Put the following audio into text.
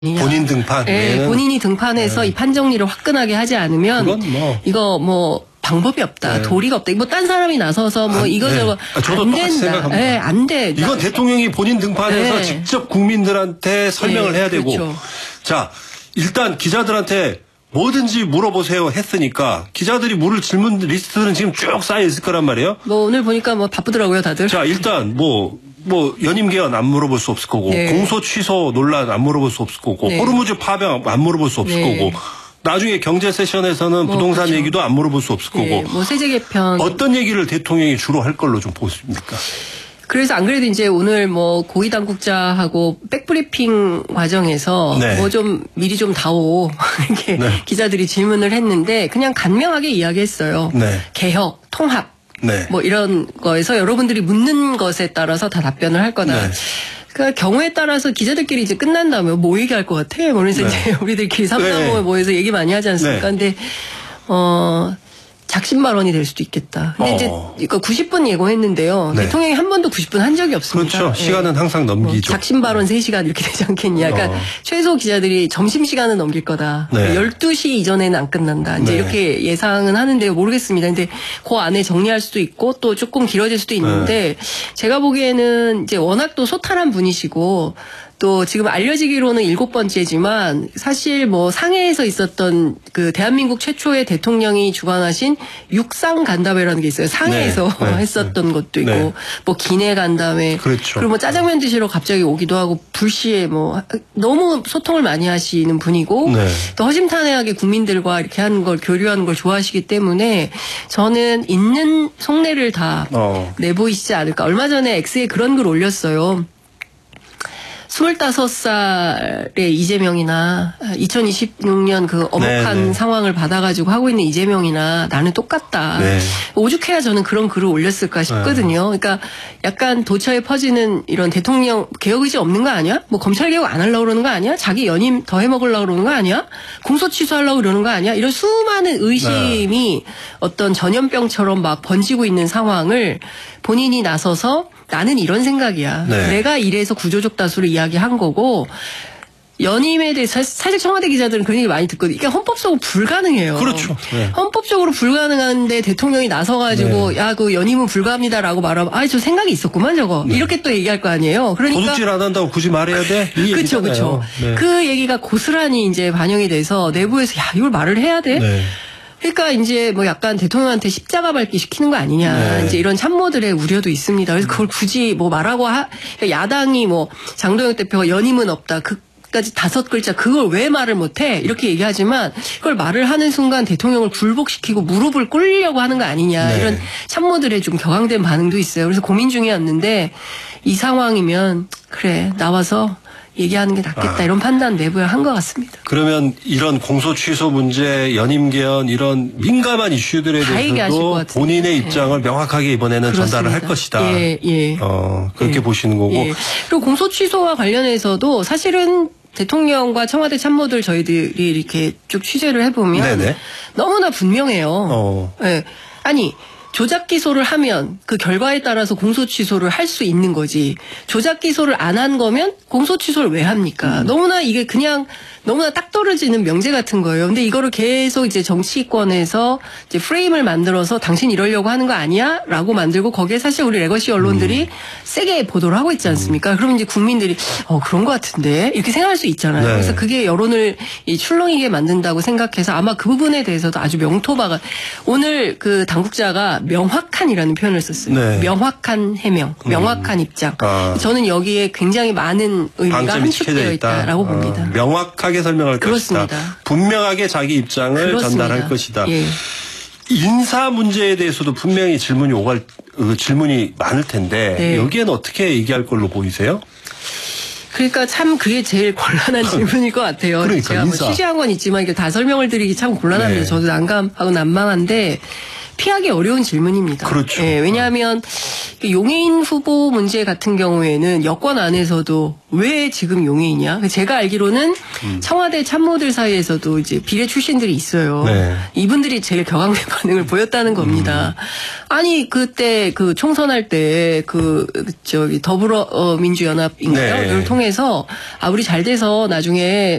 본인 등판. 네, 본인이 등판해서 이 판정리를 화끈하게 하지 않으면 그건 뭐 이거 뭐 방법이 없다, 네. 도리가 없다. 뭐 딴 사람이 나서서 뭐 이거저거 저도 안 똑같이 된다. 생각합니다. 네, 안 돼. 이건 대통령이 본인 등판해서 네. 직접 국민들한테 설명을 해야 되고. 그렇죠. 자, 일단 기자들한테 뭐든지 물어보세요 했으니까 기자들이 물을 질문 리스트는 지금 쭉 쌓여 있을 거란 말이에요. 뭐 오늘 보니까 뭐 바쁘더라고요, 다들. 자, 일단 뭐 연임 개헌 안 물어볼 수 없을 거고, 네. 공소 취소 논란 안 물어볼 수 없을 거고, 네. 호르무즈 파병 안 물어볼 수 없을 네. 거고, 나중에 경제 세션에서는 뭐 부동산 그렇죠. 얘기도 안 물어볼 수 없을 거고, 네, 뭐 세제 개편. 어떤 얘기를 대통령이 주로 할 걸로 좀 보십니까? 그래서 안 그래도 이제 오늘 뭐 고위 당국자하고 백브리핑 과정에서 네. 뭐 좀 미리 좀 다오 이렇게 네. 기자들이 질문을 했는데 그냥 간명하게 이야기했어요. 네. 개혁, 통합. 네. 뭐 이런 거에서 여러분들이 묻는 것에 따라서 다 답변을 할 거다. 네. 그러니까 경우에 따라서 기자들끼리 이제 끝난 다음에 뭐 얘기할 것 같아. 그래서 네. 이제 우리들끼리 삼삼오에 네. 모여서 얘기 많이 하지 않습니까? 네. 근데 작심발언이 될 수도 있겠다. 근데 이제 이거 90분 예고했는데요. 네. 대통령이 한 번도 90분 한 적이 없습니다. 그렇죠. 예. 시간은 항상 넘기죠. 작심발언 3시간 이렇게 되지 않겠냐. 그러니까 최소 기자들이 점심시간은 넘길 거다. 네. 12시 이전에는 안 끝난다. 이제 네. 이렇게 예상은 하는데 모르겠습니다. 근데 그 안에 정리할 수도 있고 또 조금 길어질 수도 있는데 제가 보기에는 이제 워낙 또 소탈한 분이시고 또 지금 알려지기로는 7번째지만 사실 뭐 상해에서 있었던 그 대한민국 최초의 대통령이 주관하신 육상 간담회라는 게 있어요. 상해에서 네. 네. 했었던 것도 있고 네. 뭐 기내 간담회 그렇죠. 그리고 뭐 짜장면 드시러 갑자기 오기도 하고 불시에 뭐 너무 소통을 많이 하시는 분이고 네. 또 허심탄회하게 국민들과 이렇게 하는 걸 교류하는 걸 좋아하시기 때문에 저는 있는 속내를 다 내보이시지 않을까. 얼마 전에 X에 그런 글 올렸어요. 25살의 이재명이나 2026년 그 엄혹한 네네. 상황을 받아가지고 하고 있는 이재명이나 나는 똑같다. 네. 오죽해야 저는 그런 글을 올렸을까 싶거든요. 그러니까 약간 도처에 퍼지는 이런 대통령 개혁 의지 없는 거 아니야? 뭐 검찰 개혁 안 하려고 그러는 거 아니야? 자기 연임 더 해먹으려고 그러는 거 아니야? 공소 취소하려고 그러는 거 아니야? 이런 수많은 의심이 어떤 전염병처럼 막 번지고 있는 상황을 본인이 나서서 나는 이런 생각이야. 네. 내가 이래서 구조적 다수를 이야기한 거고 연임에 대해서 사실 청와대 기자들은 그런 얘기 많이 듣거든요. 이게 헌법적으로 불가능해요. 그렇죠. 네. 헌법적으로 불가능한데 대통령이 나서가지고 네. 야, 그 연임은 불가합니다라고 말하면 저 생각이 있었구만 저거. 네. 이렇게 또 얘기할 거 아니에요. 그러니까 도둑질 안 한다고 굳이 말해야 돼? 이 그렇죠, 얘기잖아요. 그렇죠. 네. 그 얘기가 고스란히 이제 반영이 돼서 내부에서 야 이걸 말을 해야 돼? 네. 그러니까 이제 뭐 약간 대통령한테 십자가 밟기 시키는 거 아니냐. 네. 이제 이런 참모들의 우려도 있습니다. 그래서 그걸 굳이 뭐 말하고 그러니까 야당이 뭐 장동혁 대표가 연임은 없다. 까지 5글자 그걸 왜 말을 못해 이렇게 얘기하지만 그걸 말을 하는 순간 대통령을 굴복시키고 무릎을 꿇으려고 하는 거 아니냐. 네. 이런 참모들의 좀 격앙된 반응도 있어요. 그래서 고민 중이었는데 이 상황이면 그래 나와서 얘기하는 게 낫겠다 이런 판단 내부에 한 것 같습니다. 그러면 이런 공소 취소 문제, 연임 개헌 이런 민감한 이슈들에 대해서도 본인의 입장을 명확하게 이번에는 그렇습니다. 전달을 할 것이다. 예. 그렇게 보시는 거고. 예. 그리고 공소 취소와 관련해서도 사실은 대통령과 청와대 참모들 저희들이 이렇게 쭉 취재를 해보면 네네. 너무나 분명해요. 예. 아니 조작 기소를 하면 그 결과에 따라서 공소 취소를 할 수 있는 거지. 조작 기소를 안 한 거면 공소 취소를 왜 합니까? 너무나 이게 그냥 너무나 딱 떨어지는 명제 같은 거예요. 근데 이거를 계속 이제 정치권에서 이제 프레임을 만들어서 당신 이러려고 하는 거 아니야? 라고 만들고 거기에 사실 우리 레거시 언론들이 세게 보도를 하고 있지 않습니까? 그러면 이제 국민들이 그런 것 같은데 이렇게 생각할 수 있잖아요. 네. 그래서 그게 여론을 출렁이게 만든다고 생각해서 아마 그 부분에 대해서도 아주 명토박을 오늘 그 당국자가 명확한이라는 표현을 썼어요. 네. 명확한 해명, 명확한 입장. 저는 여기에 굉장히 많은 의미가 함축되어 있다라고 봅니다. 명확하게 설명할 그렇습니다. 것이다. 분명하게 자기 입장을 그렇습니다. 전달할 것이다. 예. 인사 문제에 대해서도 분명히 질문이 많을 텐데 네. 여기에는 어떻게 얘기할 걸로 보이세요? 그러니까 참 그게 제일 곤란한 질문일 것 같아요. 그러니까, 제가 뭐 취재한 건 있지만 이게 다 설명을 드리기 참 곤란합니다. 네. 저도 난감하고 난망한데 피하기 어려운 질문입니다. 그렇죠. 예, 왜냐하면 용해인 후보 문제 같은 경우에는 여권 안에서도 왜 지금 용해이냐? 제가 알기로는 청와대 참모들 사이에서도 이제 비례 출신들이 있어요. 네. 이분들이 제일 격앙된 반응을 보였다는 겁니다. 아니 그때 그 총선할 때 더불어민주연합인가요? 네. 이걸 통해서 우리 잘 돼서 나중에